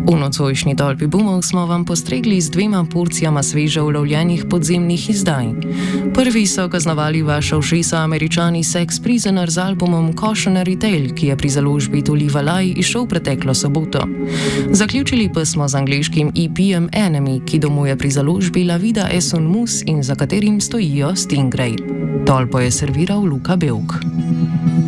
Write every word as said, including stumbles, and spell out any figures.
V nocojšnji tolpi bumov smo vam postregli z dvema porcijama sveže ulovljenih podzemnih izdaj. Prvi so kaznovali vaša ušesa Američani Sex Prisoner z albumom Cautionary Tale, ki je pri založbi Tuliva Laj izšel preteklo soboto. Zaključili pa smo z angleškim E P-em Enemy, ki domuje pri založbi La Vida es un Mus in za katerim stojijo Stingray. Tolpo je serviral Luka Bevk.